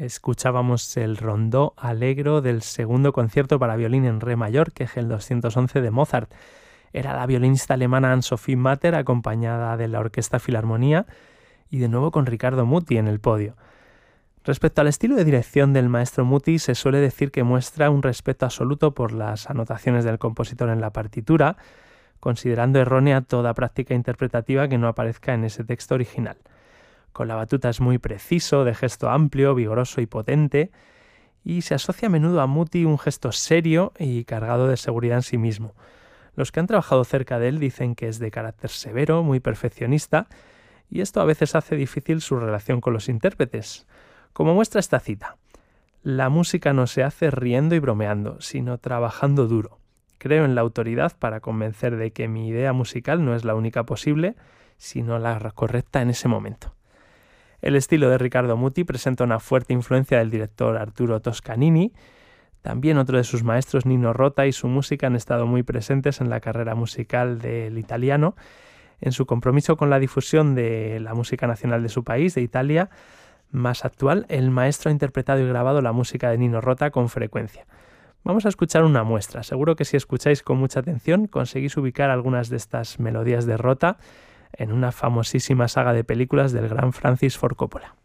Escuchábamos el rondó allegro del segundo concierto para violín en re mayor, Kegel 211 de Mozart. Era la violinista alemana Ann-Sophie Matter, acompañada de la Orquesta Filarmonía y de nuevo con Riccardo Muti en el podio. Respecto al estilo de dirección del maestro Muti, se suele decir que muestra un respeto absoluto por las anotaciones del compositor en la partitura, considerando errónea toda práctica interpretativa que no aparezca en ese texto original. Con la batuta es muy preciso, de gesto amplio, vigoroso y potente, y se asocia a menudo a Muti un gesto serio y cargado de seguridad en sí mismo. Los que han trabajado cerca de él dicen que es de carácter severo, muy perfeccionista, y esto a veces hace difícil su relación con los intérpretes. Como muestra esta cita: la música no se hace riendo y bromeando, sino trabajando duro. Creo en la autoridad para convencer de que mi idea musical no es la única posible, sino la correcta en ese momento. El estilo de Riccardo Muti presenta una fuerte influencia del director Arturo Toscanini. También otro de sus maestros, Nino Rota, y su música han estado muy presentes en la carrera musical del italiano. En su compromiso con la difusión de la música nacional de su país, de Italia, más actual, el maestro ha interpretado y grabado la música de Nino Rota con frecuencia. Vamos a escuchar una muestra. Seguro que si escucháis con mucha atención conseguís ubicar algunas de estas melodías de Rota en una famosísima saga de películas del gran Francis Ford Coppola.